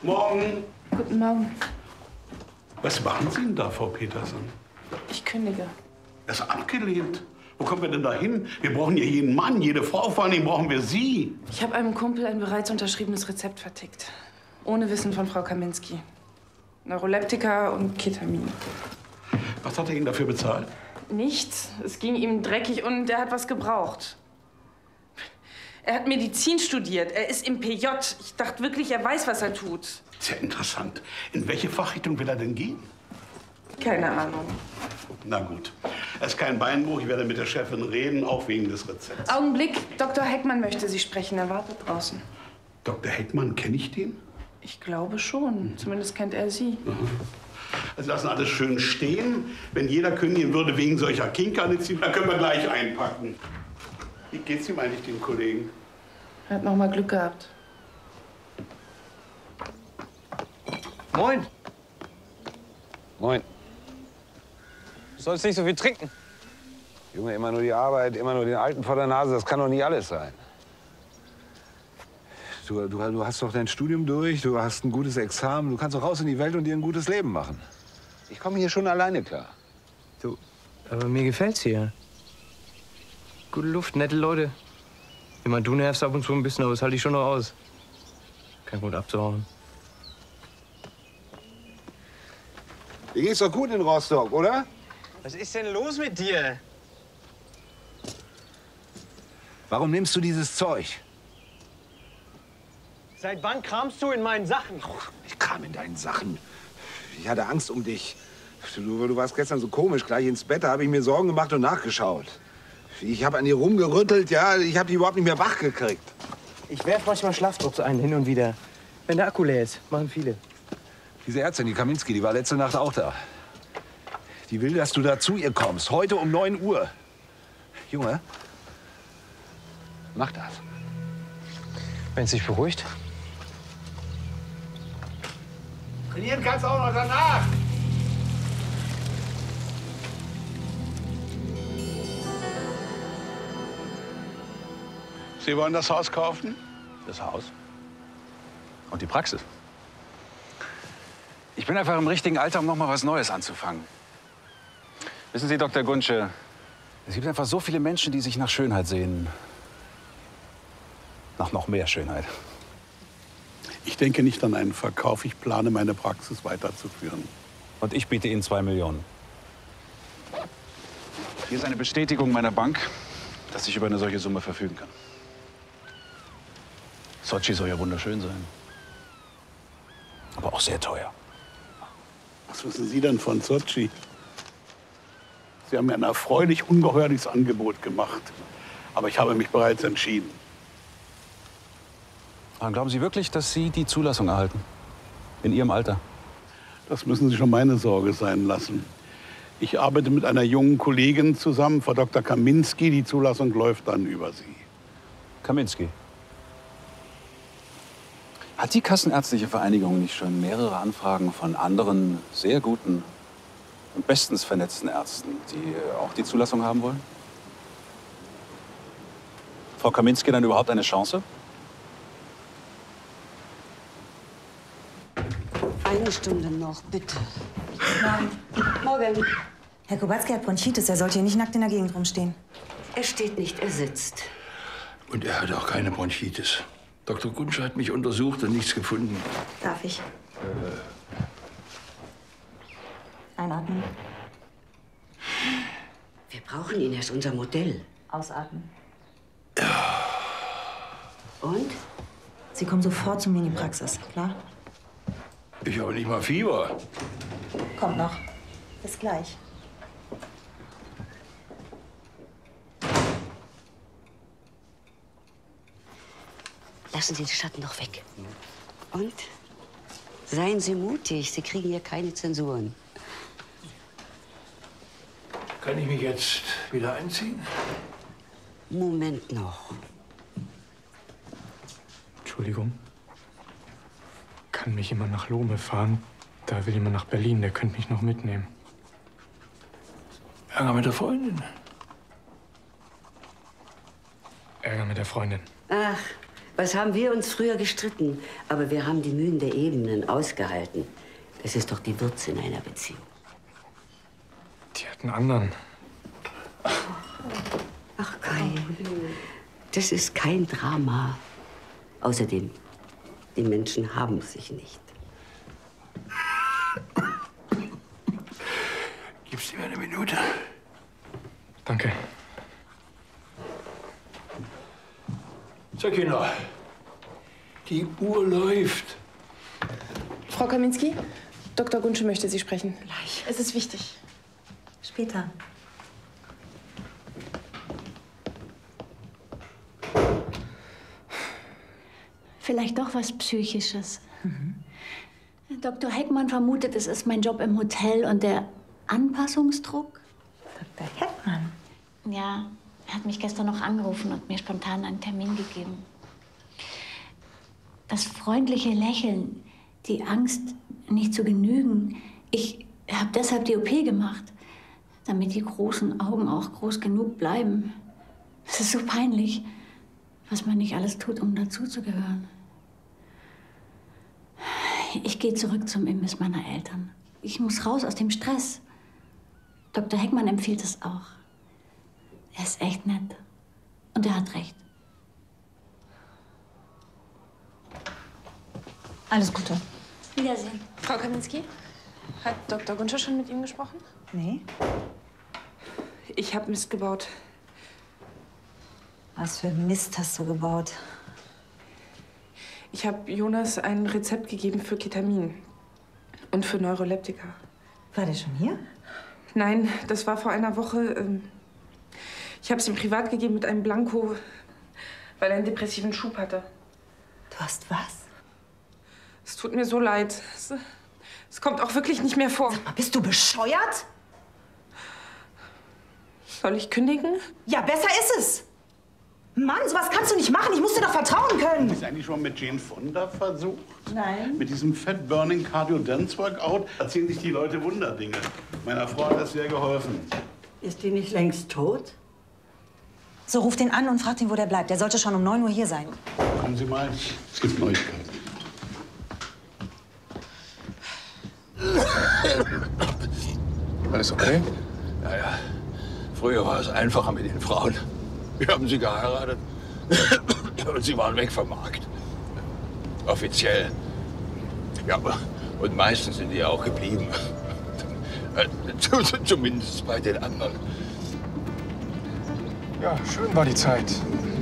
Morgen. Guten Morgen. Was machen Sie denn da, Frau Petersen? Ich kündige. Das ist abgelehnt. Wo kommen wir denn da hin? Wir brauchen ja jeden Mann, jede Frau, vor allem brauchen wir Sie. Ich habe einem Kumpel ein bereits unterschriebenes Rezept vertickt. Ohne Wissen von Frau Kaminski. Neuroleptika und Ketamin. Was hat er Ihnen dafür bezahlt? Nichts. Es ging ihm dreckig und er hat was gebraucht. Er hat Medizin studiert. Er ist im PJ. Ich dachte wirklich, er weiß, was er tut. Sehr interessant. In welche Fachrichtung will er denn gehen? Keine Ahnung. Na gut. Er ist kein Beinbruch. Ich werde mit der Chefin reden, auch wegen des Rezepts. Augenblick. Dr. Heckmann möchte Sie sprechen. Er wartet draußen. Dr. Heckmann, kenne ich den? Ich glaube schon. Zumindest kennt er Sie. Also lassen alles schön stehen. Wenn jeder kündigen würde wegen solcher Kinkerlitzchen, dann können wir gleich einpacken. Wie geht's ihm eigentlich, dem Kollegen? Er hat noch mal Glück gehabt. Moin. Moin. Du sollst nicht so viel trinken. Junge, immer nur die Arbeit, immer nur den Alten vor der Nase, das kann doch nicht alles sein. Du hast doch dein Studium durch, du hast ein gutes Examen, du kannst doch raus in die Welt und dir ein gutes Leben machen. Ich komme hier schon alleine klar. Du, aber mir gefällt's hier. Gute Luft, nette Leute. Ich meine, du nervst ab und zu ein bisschen, aber das halte ich schon noch aus. Kein Grund abzuhauen. Dir geht's doch gut in Rostock, oder? Was ist denn los mit dir? Warum nimmst du dieses Zeug? Seit wann kramst du in meinen Sachen? Ich kram in deinen Sachen. Ich hatte Angst um dich. Du warst gestern so komisch. Gleich ins Bett, da habe ich mir Sorgen gemacht und nachgeschaut. Ich habe an dir rumgerüttelt, ja. Ich habe dich überhaupt nicht mehr wach gekriegt. Ich werf manchmal Schlafdrucks ein, hin und wieder. Wenn der Akku leer ist, machen viele. Diese Ärztin, die Kaminski, die war letzte Nacht auch da. Die will, dass du da zu ihr kommst. Heute um 9 Uhr. Junge, mach das. Wenn es sich beruhigt. Trainieren kannst du auch noch danach. Sie wollen das Haus kaufen? Das Haus? Und die Praxis? Ich bin einfach im richtigen Alter, um noch mal was Neues anzufangen. Wissen Sie, Dr. Guntsche, es gibt einfach so viele Menschen, die sich nach Schönheit sehnen. Nach noch mehr Schönheit. Ich denke nicht an einen Verkauf. Ich plane, meine Praxis weiterzuführen. Und ich biete Ihnen 2 Millionen. Hier ist eine Bestätigung meiner Bank, dass ich über eine solche Summe verfügen kann. Sochi soll ja wunderschön sein. Aber auch sehr teuer. Was wissen Sie denn von Sochi? Sie haben mir ein erfreulich ungeheuerliches Angebot gemacht. Aber ich habe mich bereits entschieden. Und glauben Sie wirklich, dass Sie die Zulassung erhalten? In Ihrem Alter? Das müssen Sie schon meine Sorge sein lassen. Ich arbeite mit einer jungen Kollegin zusammen, Frau Dr. Kaminski. Die Zulassung läuft dann über Sie. Kaminski. Hat die Kassenärztliche Vereinigung nicht schon mehrere Anfragen von anderen sehr guten und bestens vernetzten Ärzten, die auch die Zulassung haben wollen? Frau Kaminski dann überhaupt eine Chance? Eine Stunde noch, bitte. Nein. Morgen. Herr Kowatzki hat Bronchitis. Er sollte hier nicht nackt in der Gegend rumstehen. Er steht nicht, er sitzt. Und er hat auch keine Bronchitis. Dr. Guntsche hat mich untersucht und nichts gefunden. Darf ich? Einatmen. Wir brauchen ihn, er ist unser Modell. Ausatmen. Und? Sie kommen sofort zu mir in die Praxis, klar? Ich habe nicht mal Fieber. Kommt noch. Bis gleich. Lassen Sie den Schatten doch weg. Und? Seien Sie mutig, Sie kriegen hier keine Zensuren. Kann ich mich jetzt wieder einziehen? Moment noch. Entschuldigung. Kann mich jemand nach Lohme fahren? Da will jemand nach Berlin, der könnte mich noch mitnehmen. Ärger mit der Freundin? Ärger mit der Freundin. Ach, Was haben wir uns früher gestritten? Aber wir haben die Mühen der Ebenen ausgehalten. Das ist doch die Würze in einer Beziehung. Die hat einen anderen. Ach, Kai, das ist kein Drama. Außerdem, die Menschen haben sich nicht. Gibst du mir eine Minute? Danke. So, Kinder. Die Uhr läuft. Frau Kaminski, Dr. Gunsche möchte Sie sprechen. Gleich. Es ist wichtig. Später. Vielleicht doch was Psychisches. Dr. Heckmann vermutet, es ist mein Job im Hotel und der Anpassungsdruck. Dr. Heckmann? Ja, er hat mich gestern noch angerufen und mir spontan einen Termin gegeben. Das freundliche Lächeln, die Angst, nicht zu genügen. Ich habe deshalb die OP gemacht, damit die großen Augen auch groß genug bleiben. Es ist so peinlich, was man nicht alles tut, um dazuzugehören. Ich gehe zurück zum Imbiss meiner Eltern. Ich muss raus aus dem Stress. Dr. Heckmann empfiehlt es auch. Er ist echt nett. Und er hat recht. Alles Gute. Wiedersehen. Frau Kaminski, hat Dr. Gunsche schon mit Ihnen gesprochen? Nee. Ich habe Mist gebaut. Was für Mist hast du gebaut? Ich habe Jonas ein Rezept gegeben für Ketamin und für Neuroleptika. War der schon hier? Nein, das war vor einer Woche. Ich habe es ihm privat gegeben mit einem Blanko, weil er einen depressiven Schub hatte. Du hast was? Es tut mir so leid. Es kommt auch wirklich nicht mehr vor. Sag mal, bist du bescheuert? Soll ich kündigen? Ja, besser ist es. Mann, sowas kannst du nicht machen. Ich muss dir doch vertrauen können. Hast du eigentlich schon mit Jane Fonda versucht? Nein. Mit diesem Fat Burning Cardio Dance Workout erzählen sich die Leute Wunderdinge. Meiner Frau hat das sehr geholfen. Ist die nicht längst tot? So, ruf den an und frag ihn, wo der bleibt. Der sollte schon um 9 Uhr hier sein. Kommen Sie mal, es gibt Neuigkeiten. Alles okay? Naja, früher war es einfacher mit den Frauen. Wir haben sie geheiratet und sie waren weg vom Markt. Offiziell. Ja, und meistens sind die ja auch geblieben. Zumindest bei den anderen. Ja, schön war die Zeit.